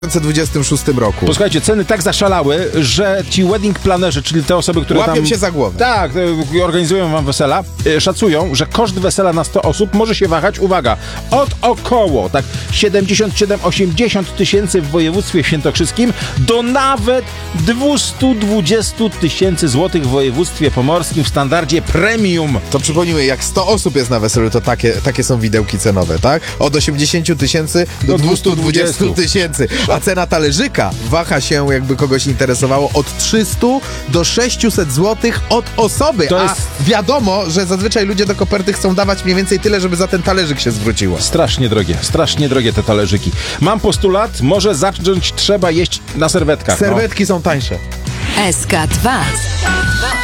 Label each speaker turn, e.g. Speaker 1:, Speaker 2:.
Speaker 1: 2026 roku.
Speaker 2: Posłuchajcie, ceny tak zaszalały, że ci wedding planerzy, czyli te osoby, które
Speaker 1: Łapią
Speaker 2: tam...
Speaker 1: się za głowę.
Speaker 2: Tak, organizują wam wesela, szacują, że koszt wesela na 100 osób może się wahać, uwaga, od około 77-80 tysięcy w województwie świętokrzyskim do nawet 220 tysięcy złotych w województwie pomorskim w standardzie premium.
Speaker 1: To przypomnijmy, jak 100 osób jest na weselu, to takie są widełki cenowe, tak? Od 80 tysięcy do 220 tysięcy. A cena talerzyka waha się, jakby kogoś interesowało, od 300 do 600 złotych od osoby.
Speaker 2: To
Speaker 1: A
Speaker 2: jest...
Speaker 1: wiadomo, że zazwyczaj ludzie do koperty chcą dawać mniej więcej tyle, żeby za ten talerzyk się zwróciło.
Speaker 2: Strasznie drogie te talerzyki. Mam postulat, może zacząć trzeba jeść na serwetkach.
Speaker 1: Serwetki są tańsze.
Speaker 3: SK2